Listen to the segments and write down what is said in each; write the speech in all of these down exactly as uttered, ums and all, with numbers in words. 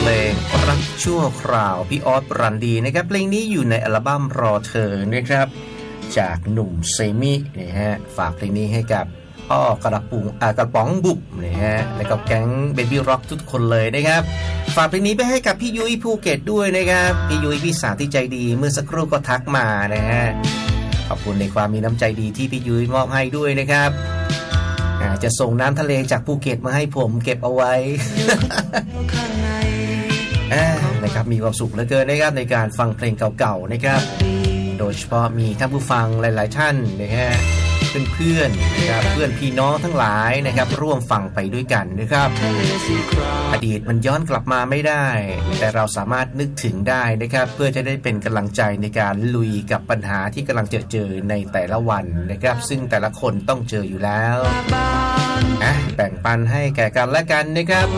ลงรักชั่วคราวพี่ออสปรันดีนะครับเพลงนี้อยู่ในอัลบั้มรอเธอนะครับจากหนุ่มเซมินะฮะฝากเพลงนี้ให้กับอ้อกระปุงอ่ากระป๋องบุบนะฮะแล้วก็แก๊งเบบี้ร็อกทุกคนเลยนะครับฝากเพลงนี้ไปให้กับพี่ยุ้ยภูเก็ตด้วยนะครับพี่ยุ้ยพี่สาวที่ใจดีเมื่อสักครู่ก็ทักมานะฮะขอบคุณในความมีน้ำใจดีที่พี่ยุ้ยมอบให้ด้วยนะครับจะส่งน้ำทะเลจากภูเก็ตมาให้ผมเก็บเอาไว้ นะครับมีความสุขเหลือเกินนะครับในการฟังเพลงเก่าๆนะครับโดยเฉพาะมีท่านผู้ฟังหลายๆท่านนะฮะเพื่อนๆนะครับเพื่อนพี่น้องทั้งหลายนะครับร่วมฟังไปด้วยกันนะครับอดีตมันย้อนกลับมาไม่ได้แต่เราสามารถนึกถึงได้นะครับเพื่อจะได้เป็นกำลังใจในการลุยกับปัญหาที่กำลังเจอเจอในแต่ละวันนะครับซึ่งแต่ละคนต้องเจออยู่แล้วอ่ะแบ่งปันให้แก่กันและกันนะครับ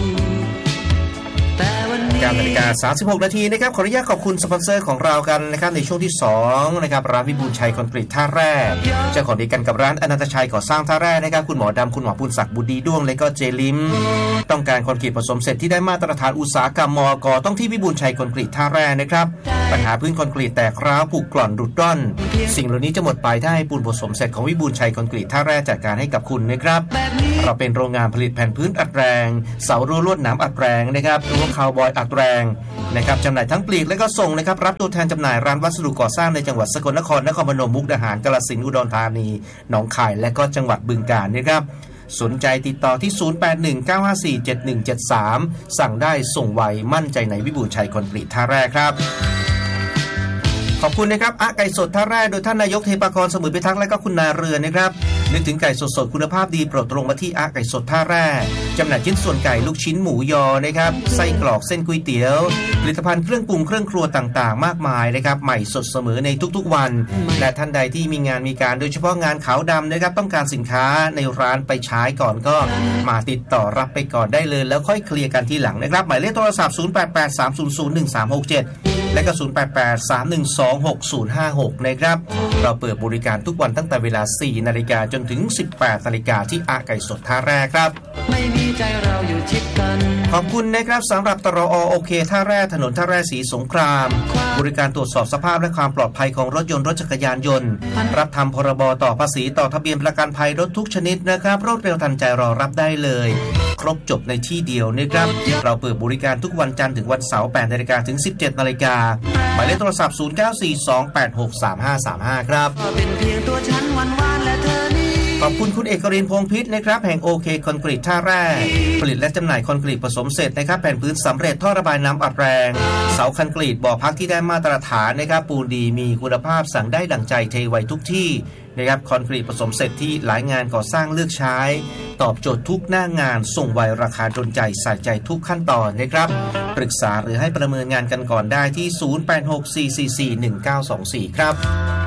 การนาฬิกาสามสิบหกนาทีนะครับขออนุญาตขอบคุณสปอนเซอร์ของเรากันนะครับในช่วงที่สองนะครับร้านวิบูลย์ชัยคอนกรีตท่าแร่เจ้าของดีกันกับร้านอนันตชัยก่อสร้างท่าแร่นะครับคุณหมอดำคุณหมอปุณศักดิ์บุญดีด้วงและก็เจลิมต้องการคอนกรีตผสมเสร็จที่ได้มาตรฐานอุตสาหกรรมมก.ต้องที่วิบูลย์ชัยคอนกรีตท่าแร่นะครับปัญหาพื้นคอนกรีตแตกร้าวผุกร่อนรุดร่อนสิ่งเหล่านี้จะหมดไปถ้าให้ปูนผสมเสร็จของวิบูลย์ชัยคอนกรีตท่าแร่จัดการให้กับคุณนะครับเราเป็นโรงงานผลิตแผ่นพื้นอัดแรงเสารั้วลวดหนามอัดแรงนะครับรั้วคาวบอยอัดแรงนะครับจำหน่ายทั้งปลีกและก็ส่งนะครับรับตัวแทนจำหน่ายร้านวัสดุก่อสร้างในจังหวัดสกลนครนครพนมมุกดาหารกาฬสินธุ์อุดรธานีหนองคายและก็จังหวัดบึงกาฬนะครับสนใจติดต่อที่ศูนย์ แปด หนึ่ง เก้า ห้า สี่ เจ็ด หนึ่ง เจ็ด สามสั่งได้ส่งไวมั่นใจในวิบูลย์ชัยคอนกรีตท่าแร่ครับขอบคุณนะครับอะไก่สดท่าแร่โดยท่านนายกเทปากรสมุทรพิทักษ์และก็คุณนาเรือนนะครับนึกถึงไก่สดๆคุณภาพดีโปรดตรงมาที่อะไก่สดท่าแร่จำหน่ายชิ้นส่วนไก่ลูกชิ้นหมูยอนะครับไส้กรอกเส้นก๋วยเตี๋ยวผลิตภัณฑ์เครื่องปรุงเครื่องครัวต่างๆมากมายนะครับใหม่สดเสมอในทุกๆวันและท่านใดที่มีงานมีการโดยเฉพาะงานขาวดำนะครับต้องการสินค้าในร้านไปใช้ก่อนก็มาติดต่อรับไปก่อนได้เลยแล้วค่อยเคลียร์กันทีหลังนะครับหมายเลขโทรศัพท์ศูนย์ แปด แปด สาม ศูนย์ ศูนย์ หนึ่ง สาม หก เจ็ดและก็ศูนย์ แปด แปด สาม หนึ่ง สอง หก ศูนย์ ห้า หกนะครับเราเปิดบริการทุกวันตั้งแต่เวลา สี่นาฬิกาจนถึง สิบแปดนาฬิกาที่อาไก่สดท่าแร่ครับไม่มีใจเราอยู่ชิดกันขอบคุณนะครับสำหรับตรอโอเคท่าแร่ถนนท่าแร่ศรีสงครามบริการตรวจสอบสภาพและความปลอดภัยของรถยนต์รถจักรยานยนต์รับทำพรบต่อภาษีต่อทะเบียนประกันภัยรถทุกชนิดนะครับรวดเร็วทันใจรอรับได้เลยครบจบในที่เดียวนะครับเราเปิดบริการทุกวันจันทร์ถึงวันเสาร์ แปดนาฬิกาถึง สิบเจ็ดนาฬิกาหมายเลขโทรศัพท์ศูนย์ เก้า สี่ สอง แปด หก สาม ห้า สาม ห้าครับเป็นเพียงตัวฉันหวานๆและเธอนี่ขอบคุณคุณเอกรินทร์พงษ์พิษนะครับแห่งโอเคคอนกรีตท่าแร่ผลิตและจำหน่ายคอนกรีตผสมเสร็จนะครับแผ่นพื้นสำเร็จท่อระบายน้ำอัดแรงเสาคอนกรีตบ่อพักที่ได้มาตรฐานนะครับปูนดีมีคุณภาพสั่งได้ดั่งใจเทไวทุกที่นะครับคอนกรีตผสมเสร็จที่หลายงานก่อสร้างเลือกใช้ตอบโจทย์ทุกหน้างานส่งไวราคาโดนใจใส่ใจทุกขั้นตอนนะครับปรึกษาหรือให้ประเมินงานกันก่อนได้ที่ศูนย์ แปด หก สี่ สี่ สี่ หนึ่ง เก้า สอง สี่ครับ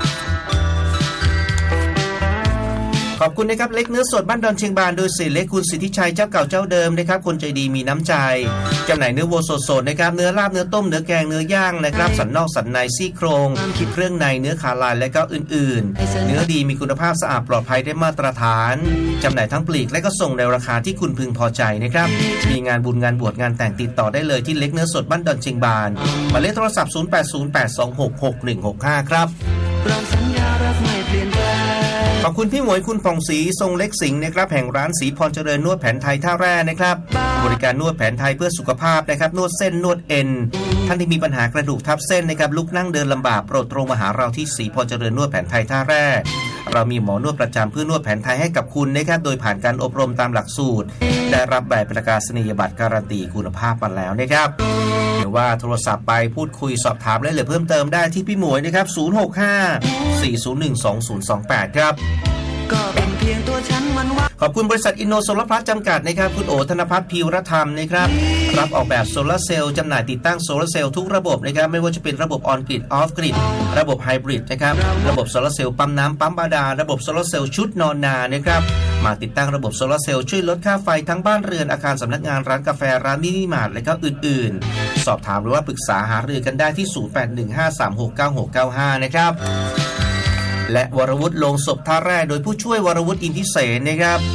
ขอบคุณนะครับเล็กเนื้อสดบ้านดอนเชียงบานโดยเสียเล็กคุณสิทธิชัยเจ้าเก่าเจ้าเดิมนะครับคนใจดีมีน้ำใจจำหน่ายเนื้อวัวสดๆนะครับเนื้อลาบเนื้อต้มเนื้อแกงเนื้อย่างนะครับสันนอกสันในซี่โครงเครื่องในเนื้อขาลายและก็อื่นๆเนื้อดีมีคุณภาพสะอาดปลอดภัยได้มาตรฐานจำหน่ายทั้งปลีกและก็ส่งในราคาที่คุณพึงพอใจนะครับมีงานบุญงานบวชงานแต่งติดต่อได้เลยที่เล็กเนื้อสดบ้านดอนเชียงบานหมายเลขโทรศัพท์ศูนย์ แปด ศูนย์ แปด สอง หก หก หนึ่ง หก ห้าครับเราสัญญารักไม่เปลี่ยนแปลงขอบคุณพี่หมวยคุณผ่องศรีทรงเล็กสิงห์นะครับแห่งร้านศรีพรเจริญนวดแผนไทยท่าแร่นะครับบริการนวดแผนไทยเพื่อสุขภาพนะครับนวดเส้นนวดเอ็นท่านที่มีปัญหากระดูกทับเส้นนะครับลุกนั่งเดินลำบากโปรดตรงมาหาเราที่ศรีพรเจริญนวดแผนไทยท่าแร่เรามีหมอนวดประจำเพื่อนวดแผนไทยให้กับคุณนะครับโดยผ่านการอบรมตามหลักสูตรได้รับใบประกาศนียบัตรการันตีคุณภาพมาแล้วนะครับหรือว่าโทรศัพท์ไปพูดคุยสอบถามและเหลือเพิ่มเติมได้ที่พี่หมวยนะครับศูนย์ หก ห้า สี่ ศูนย์ หนึ่ง สอง ศูนย์ สอง แปดครับก็เป็นเพียงตัวฉันวันว่าขอบคุณบริษัทอินโนโซลาร์พลัสจำกัดนะครับคุณโอธนภัทรพีวรธรรมนะครับรับออกแบบโซลาร์เซลล์จำหน่ายติดตั้งโซลาร์เซลล์ทุกระบบนะครับไม่ว่าจะเป็นระบบออนกริดออฟกริดระบบไฮบริดนะครับระบบโซลาร์เซลล์ปั๊มน้ำปั๊มบาดาลระบบโซลาร์เซลล์ชุดนอนนานะครับมาติดตั้งระบบโซลาร์เซลล์ช่วยลดค่าไฟทั้งบ้านเรือนอาคารสำนักงานร้านกาแฟร้านมินิมาร์ทและก็อื่นๆสอบถามหรือว่าปรึกษาหารือกันได้ที่ศูนย์ แปด หนึ่ง ห้า สาม หก เก้า หก เก้า ห้านะครับและวรวุฒิโลงศพท่าแร่โดยผู้ช่วยวรวุฒิอินทิเสนนะครับ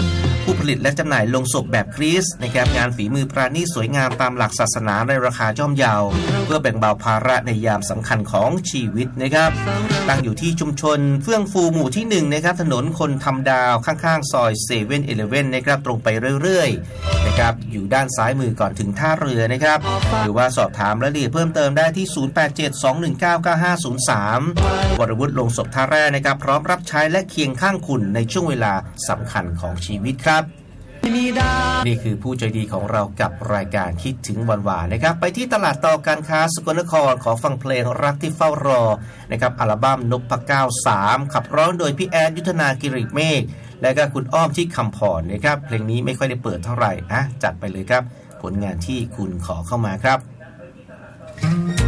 ผู้ผลิตและจำหน่ายโลงศพแบบคริสต์นะครับงานฝีมือปราณีตสวยงามตามหลักศาสนาในราคาย่อมเยาเพื่อแบ่งเบาภาระในยามสำคัญของชีวิตนะครับตั้งอยู่ที่ชุมชนเฟื่องฟูหมู่ที่หนึ่งนะครับถนนคนทำดาวข้างๆซอยเซเว่นอีเลฟเว่นนะครับตรงไปเรื่อยๆนะครับอยู่ด้านซ้ายมือก่อนถึงท่าเรือนะครับหรือว่าสอบถามรายละเอียดเพิ่มเติมได้ที่ศูนย์ แปด เจ็ด สอง หนึ่ง เก้า เก้า ห้า ศูนย์ สามวรวุฒิโลงศพท่าแร่นะครับพร้อมรับใช้และเคียงข้างคุณในช่วงเวลาสำคัญของชีวิตครับนี่คือผู้ใจดีของเรากับรายการคิดถึงวันวานนะครับไปที่ตลาดต่อการค้าสกลนครขอฟังเพลงรักที่เฝ้ารอนะครับอัลบั้มนพเก้าสามขับร้องโดยพี่แอดยุทธนากิริเมฆและก็คุณอ้อมที่คำพรนะครับเพลงนี้ไม่ค่อยได้เปิดเท่าไหร่อ่ะจัดไปเลยครับผลงานที่คุณขอเข้ามาครับ